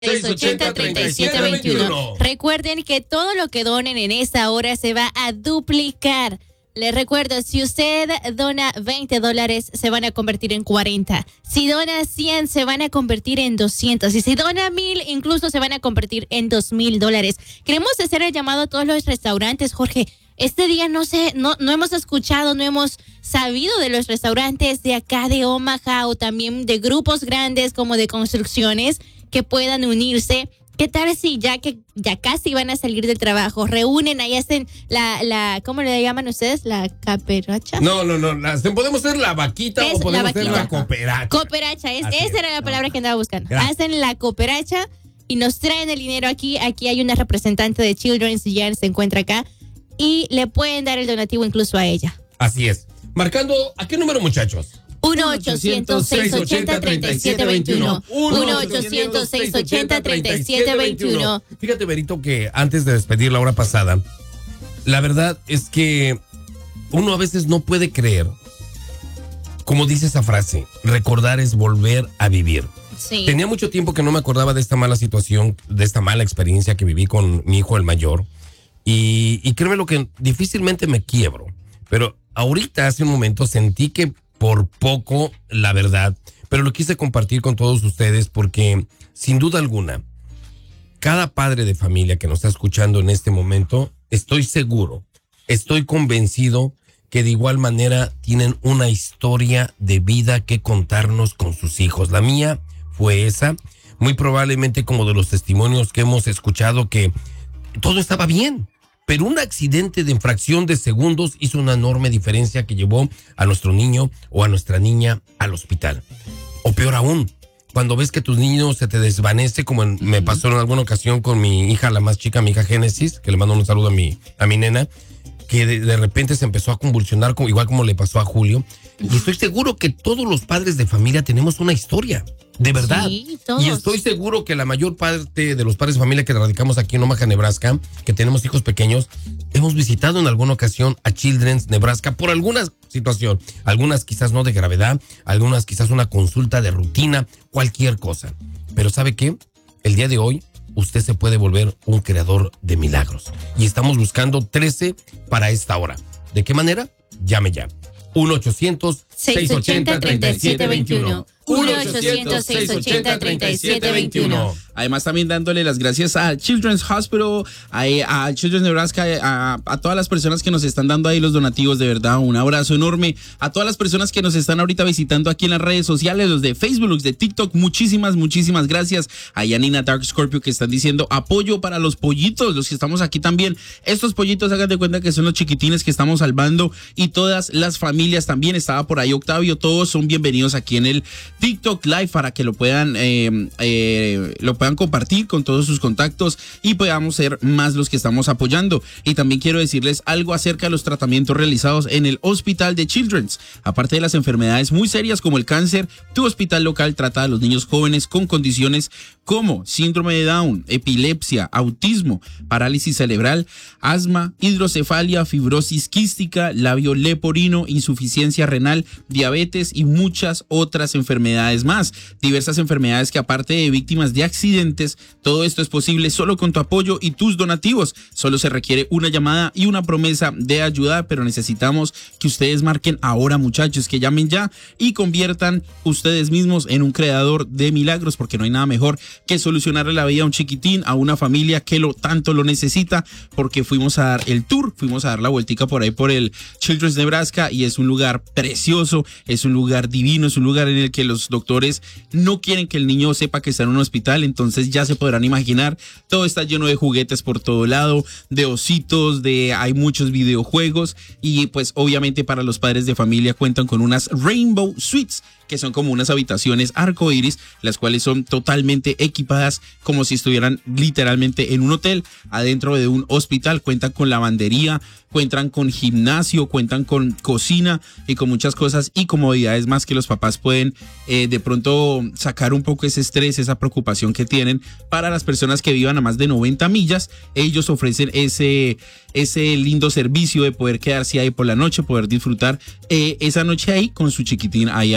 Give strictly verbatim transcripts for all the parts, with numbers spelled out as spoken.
seis ochenta, treinta y siete veintiuno. Recuerden que todo lo que donen en esta hora se va a duplicar. Les recuerdo, si usted dona veinte dólares, se van a convertir en cuarenta. Si dona cien, se van a convertir en doscientos. Y si dona mil, incluso se van a convertir en dos mil dólares. Queremos hacer el llamado a todos los restaurantes, Jorge. Este día no sé, no, no hemos escuchado, no hemos sabido de los restaurantes de acá de Omaha o también de grupos grandes como de construcciones que puedan unirse. ¿Qué tal si ya que ya casi van a salir del trabajo, reúnen, ahí hacen la, la ¿cómo le llaman ustedes? ¿La cooperacha? No, no, no, la, podemos hacer la vaquita es o podemos la vaquita. hacer la cooperacha. Cooperacha, es, esa es. era la palabra no. que andaba buscando. Gracias. Hacen la cooperacha y nos traen el dinero aquí. Aquí hay una representante de Children's, ya se encuentra acá, y le pueden dar el donativo incluso a ella. Así es. Marcando, ¿a qué número, muchachos? uno ochocientos, seis ochenta, treinta y siete veintiuno. uno ochocientos, seis ochenta, treinta y siete veintiuno. Fíjate, Berito, que antes de despedir la hora pasada, la verdad es que uno a veces no puede creer, como dice esa frase, recordar es volver a vivir. Sí. Tenía mucho tiempo que no me acordaba de esta mala situación, de esta mala experiencia que viví con mi hijo el mayor. Y, y créeme lo que difícilmente me quiebro. Pero ahorita, hace un momento, sentí que por poco, la verdad, pero lo quise compartir con todos ustedes porque, sin duda alguna, cada padre de familia que nos está escuchando en este momento, estoy seguro, estoy convencido que de igual manera tienen una historia de vida que contarnos con sus hijos. La mía fue esa, muy probablemente como de los testimonios que hemos escuchado, que todo estaba bien. Pero un accidente de infracción de segundos hizo una enorme diferencia que llevó a nuestro niño o a nuestra niña al hospital. O peor aún, cuando ves que tus niños se te desvanece, como en, me pasó en alguna ocasión con mi hija, la más chica, mi hija Génesis, que le mando un saludo a mi, a mi nena, que de, de repente se empezó a convulsionar, como, igual como le pasó a Julio. Y estoy seguro que todos los padres de familia tenemos una historia, de verdad. Sí, todos. Y estoy seguro que la mayor parte de los padres de familia que radicamos aquí en Omaha, Nebraska, que tenemos hijos pequeños, hemos visitado en alguna ocasión a Children's Nebraska por alguna situación. Algunas quizás no de gravedad, algunas quizás una consulta de rutina, cualquier cosa. Pero ¿sabe qué? El día de hoy usted se puede volver un creador de milagros. Y estamos buscando trece para esta hora. ¿De qué manera? Llame ya. uno ochocientos, seis ochenta, treinta y siete veintiuno. uno ochocientos, seis ochenta, treinta y siete veintiuno. Además, también dándole las gracias a Children's Hospital, a, a Children's Nebraska, a, a todas las personas que nos están dando ahí los donativos, de verdad, un abrazo enorme. A todas las personas que nos están ahorita visitando aquí en las redes sociales, los de Facebook, los de TikTok, muchísimas, muchísimas gracias. A Yanina Dark Scorpio que están diciendo apoyo para los pollitos, los que estamos aquí también. Estos pollitos, hagan de cuenta que son los chiquitines que estamos salvando y todas las familias también. Estaba por ahí Octavio, todos son bienvenidos aquí en el TikTok Live para que lo puedan eh, eh, lo puedan compartir con todos sus contactos y podamos ser más los que estamos apoyando. Y también quiero decirles algo acerca de los tratamientos realizados en el hospital de Children's. Aparte de las enfermedades muy serias como el cáncer, tu hospital local trata a los niños jóvenes con condiciones como síndrome de Down, epilepsia, autismo, parálisis cerebral, asma, hidrocefalia, fibrosis quística, labio leporino, insuficiencia renal, diabetes y muchas otras enfermedades más. Diversas enfermedades que, aparte de víctimas de accidentes, todo esto es posible solo con tu apoyo y tus donativos. Solo se requiere una llamada y una promesa de ayudar, pero necesitamos que ustedes marquen ahora, muchachos, que llamen ya y conviertan ustedes mismos en un creador de milagros, porque no hay nada mejor que solucionarle la vida a un chiquitín, a una familia que lo tanto lo necesita, porque fuimos a dar el tour, fuimos a dar la vueltica por ahí por el Children's Nebraska y es un lugar precioso, es un lugar divino, es un lugar en el que los doctores no quieren que el niño sepa que está en un hospital, entonces ya se podrán imaginar, todo está lleno de juguetes por todo lado, de ositos, de hay muchos videojuegos y pues obviamente para los padres de familia cuentan con unas Rainbow Suites, que son como unas habitaciones arcoíris, las cuales son totalmente equipadas como si estuvieran literalmente en un hotel adentro de un hospital. Cuentan con lavandería, cuentan con gimnasio, cuentan con cocina y con muchas cosas y comodidades más que los papás pueden eh, de pronto sacar un poco ese estrés, esa preocupación que tienen. Para las personas que vivan a más de noventa millas, ellos ofrecen ese, ese lindo servicio de poder quedarse ahí por la noche, poder disfrutar eh, esa noche ahí con su chiquitín ahí al lado, que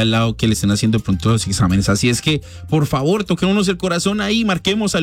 que le estén haciendo de pronto los exámenes. Así es que, por favor, toquémonos el corazón ahí, marquemos al